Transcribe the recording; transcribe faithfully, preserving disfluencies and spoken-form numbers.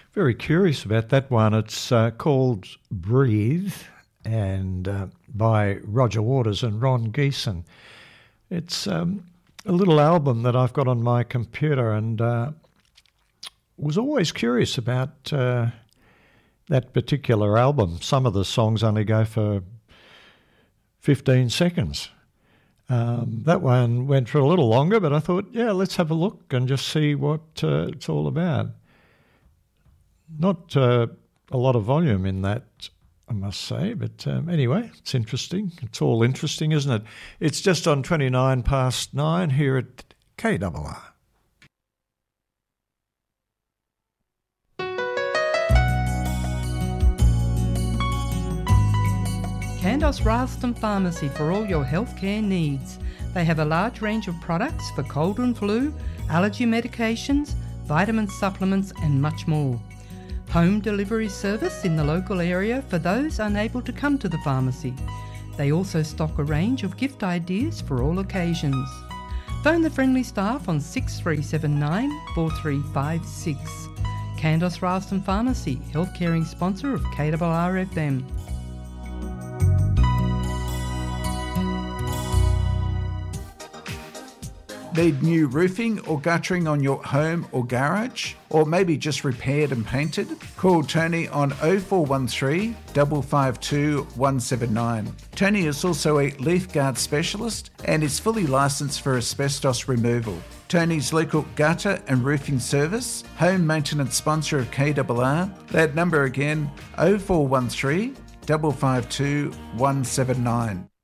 very curious about that one. It's uh, called Breathe, and uh, by Roger Waters and Ron Geeson. It's um, a little album that I've got on my computer, and uh, was always curious about uh, that particular album. Some of the songs only go for fifteen seconds. Um, that one went for a little longer, but I thought, yeah, let's have a look and just see what uh, it's all about. Not uh, a lot of volume in that, I must say, but um, anyway, it's interesting. It's all interesting, isn't it? It's just on twenty-nine past nine here at K R R. Candos Ralston Pharmacy for all your healthcare needs. They have a large range of products for cold and flu, allergy medications, vitamin supplements and much more. Home delivery service in the local area for those unable to come to the pharmacy. They also stock a range of gift ideas for all occasions. Phone the friendly staff on six three seven nine, four three five six. Candos Ralston Pharmacy, healthcaring sponsor of K R R F M. Need new roofing or guttering on your home or garage? Or maybe just repaired and painted? Call Tony on oh four one three, five five two, one seven nine. Tony is also a leaf guard specialist and is fully licensed for asbestos removal. Tony's local gutter and roofing service, home maintenance sponsor of K R R. That number again, oh four one three, five five two, one seven nine.